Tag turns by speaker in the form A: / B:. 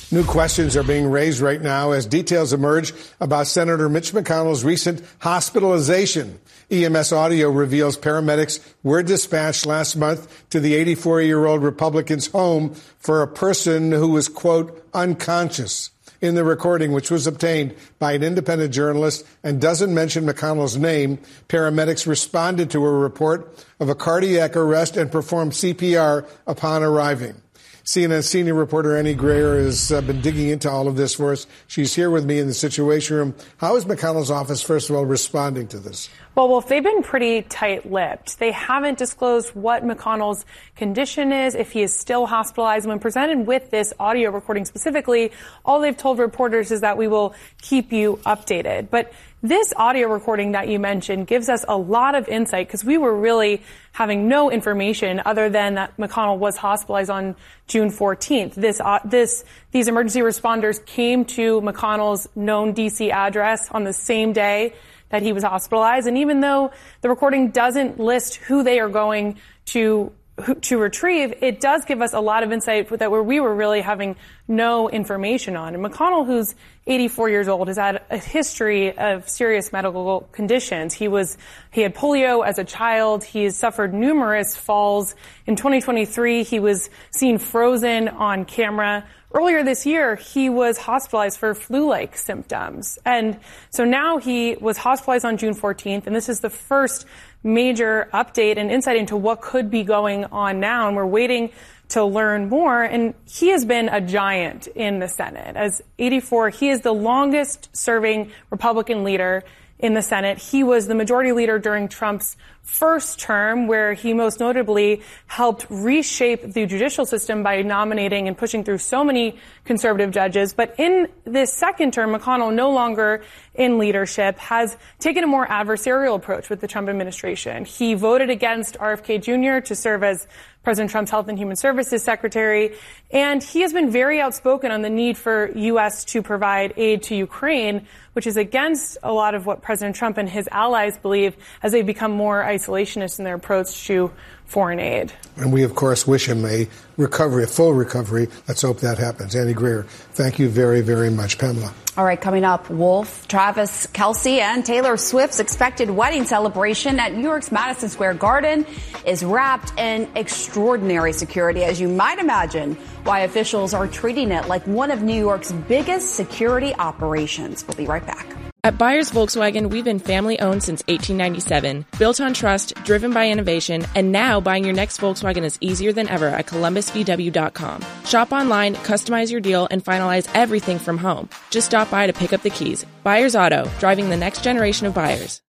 A: New questions are being raised right now as details emerge about Senator Mitch McConnell's recent hospitalization. EMS audio reveals paramedics were dispatched last month to the 84-year-old Republican's home for a person who was, quote, unconscious. In the recording, which was obtained by an independent journalist and doesn't mention McConnell's name, paramedics responded to a report of a cardiac arrest and performed CPR upon arriving. CNN senior reporter Annie Grayer has been digging into all of this for us. She's here with me in the Situation Room. How is McConnell's office, first of all, responding to this?
B: Well, Wolf, they've been pretty tight-lipped. They haven't disclosed what McConnell's condition is, if he is still hospitalized. When presented with this audio recording specifically, all they've told reporters is that we will keep you updated. But this audio recording that you mentioned gives us a lot of insight because we were really having no information other than that McConnell was hospitalized on June 14th. These emergency responders came to McConnell's known D.C. address on the same day that he was hospitalized. And even though the recording doesn't list who they are going to retrieve, it does give us a lot of insight that where we were really having no information on. And McConnell, who's 84 years old, has had a history of serious medical conditions. He had polio as a child. He has suffered numerous falls. In 2023, he was seen frozen on camera. Earlier this year, he was hospitalized for flu-like symptoms. And so now he was hospitalized on June 14th, and this is the first major update and insight into what could be going on now. And we're waiting to learn more. And he has been a giant in the Senate. As 84, he is the longest serving Republican leader in the Senate. He was the majority leader during Trump's first term, where he most notably helped reshape the judicial system by nominating and pushing through so many conservative judges. But in this second term, McConnell, no longer in leadership, has taken a more adversarial approach with the Trump administration. He voted against RFK Jr. to serve as President Trump's Health and Human Services Secretary, and he has been very outspoken on the need for U.S. to provide aid to Ukraine, which is against a lot of what President Trump and his allies believe as they become more isolationist in their approach to foreign aid.
A: And we, of course, wish him a full recovery. Let's hope that happens. Annie Grayer, thank you very, very much. Pamela.
C: All right, coming up, Wolf, Travis Kelce, and Taylor Swift's expected wedding celebration at New York's Madison Square Garden is wrapped in extraordinary security, as you might imagine, why officials are treating it like one of New York's biggest security operations. We'll be right back.
D: At Byers Volkswagen, we've been family-owned since 1897, built on trust, driven by innovation, and now buying your next Volkswagen is easier than ever at ColumbusVW.com. Shop online, customize your deal, and finalize everything from home. Just stop by to pick up the keys. Byers Auto, driving the next generation of buyers.